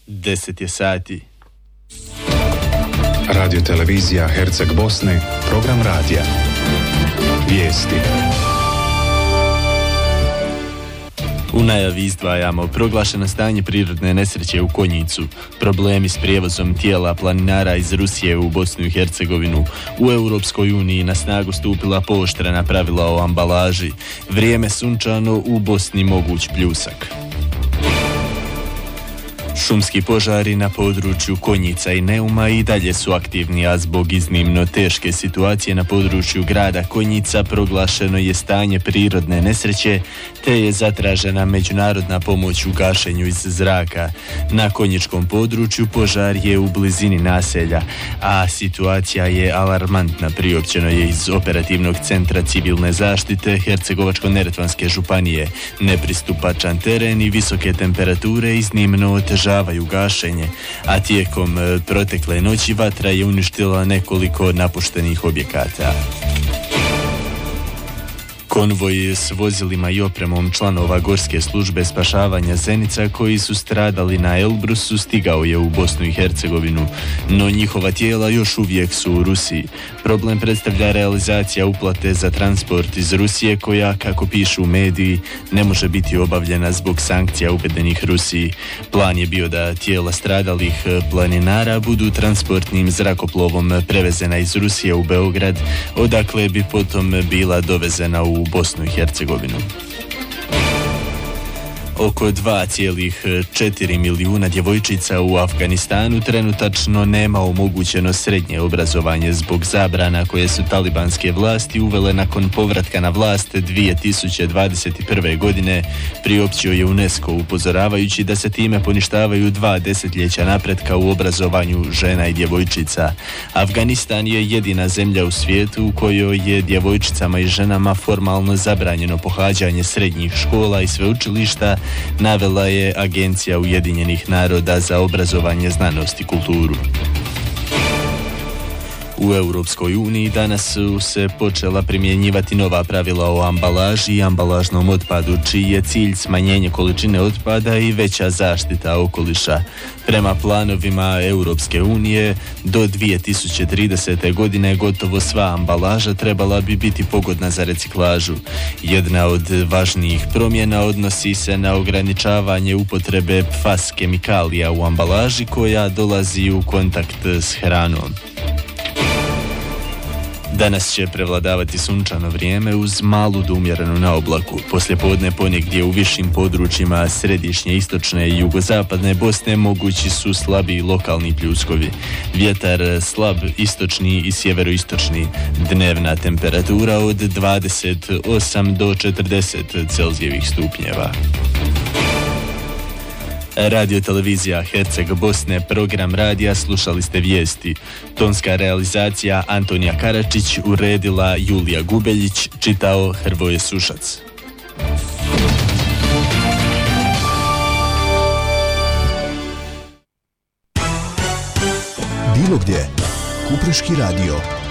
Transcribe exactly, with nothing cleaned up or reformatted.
deset je sati. Radio televizija Herceg Bosne, program radija. Vijesti. U najavi izdvajamo proglašeno stanje prirodne nesreće u Konjicu, problemi s prijevozom tijela planinara iz Rusije u Bosnu i Hercegovinu, u Europskoj uniji na snagu stupila pooštrena pravila o ambalaži, vrijeme sunčano, u Bosni moguć pljusak. Šumski požari na području Konjica i Neuma i dalje su aktivni, a zbog iznimno teške situacije na području grada Konjica proglašeno je stanje prirodne nesreće, te je zatražena međunarodna pomoć u gašenju iz zraka. Na konjičkom području požar je u blizini naselja, a situacija je alarmantna, priopćeno je iz Operativnog centra civilne zaštite Hercegovačko-neretvanske županije. Nepristupačan teren i visoke temperature iznimno otežavaju gašenje, a tijekom protekle noći vatra je uništila nekoliko napuštenih objekata. Konvoj s vozilima i opremom članova Gorske službe spašavanja Zenica koji su stradali na Elbrusu stigao je u Bosnu i Hercegovinu, no njihova tijela još uvijek su u Rusiji. Problem predstavlja realizacija uplate za transport iz Rusije koja, kako pišu mediji, ne može biti obavljena zbog sankcija uvedenih Rusiji. Plan je bio da tijela stradalih planinara budu transportnim zrakoplovom prevezena iz Rusije u Beograd, odakle bi potom bila dovezena u Bosnu i Hercegovinu. Oko dva zarez četiri milijuna djevojčica u Afganistanu trenutačno nema omogućeno srednje obrazovanje zbog zabrana koje su talibanske vlasti uvele nakon povratka na vlast dvije tisuće dvadeset prve. godine, priopćio je UNESCO, upozoravajući da se time poništavaju dva desetljeća napretka u obrazovanju žena i djevojčica. Afganistan je jedina zemlja u svijetu u kojoj je djevojčicama i ženama formalno zabranjeno pohađanje srednjih škola i sveučilišta, navela je Agencija Ujedinjenih naroda za obrazovanje, znanost i kulturu. U Europskoj uniji danas su se počela primjenjivati nova pravila o ambalaži i ambalažnom otpadu, čiji je cilj smanjenje količine otpada i veća zaštita okoliša. Prema planovima Europske unije, do dvije tisuće tridesete. godine gotovo sva ambalaža trebala bi biti pogodna za reciklažu. Jedna od važnijih promjena odnosi se na ograničavanje upotrebe P F A S kemikalija u ambalaži koja dolazi u kontakt s hranom. Danas će prevladavati sunčano vrijeme uz malu do umjerenu naoblaku. Poslijepodne ponegdje u višim područjima središnje, istočne i jugozapadne Bosne mogući su slabi lokalni pljuskovi. Vjetar slab istočni i sjeveroistočni. Dnevna temperatura od dvadeset osam do četrdeset Celzijevih stupnjeva. Radio televizija Herceg Bosne, program radija, slušali ste vijesti. Tonska realizacija Antonija Karačić, uredila Julija Gubeljić, čitao Hrvoje Sušac. Bilo gdje, Kupreški radio.